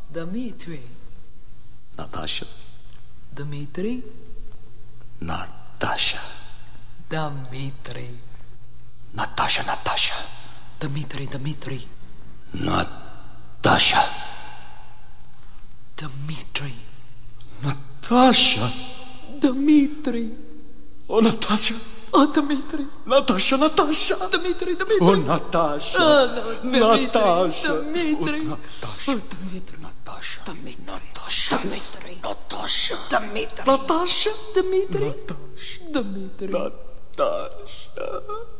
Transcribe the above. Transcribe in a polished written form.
Dmitri. Natasha. Dmitri. Natasha. Dmitri. Natasha, Natasha. Dmitri. Natasha. Dmitri. Natasha. Dmitri. Oh, Natasha. Oh, Dmitri. Natasha, Natasha. Dmitri. Oh, Natasha. Oh, no, Natasha. Dmitri. Oh, Natasha. Oh, Dmitri. Natasha. Natasha. Dmitri. Natasha. Dmitri. Natasha. Dmitri. Natasha. Dmitri. Natasha.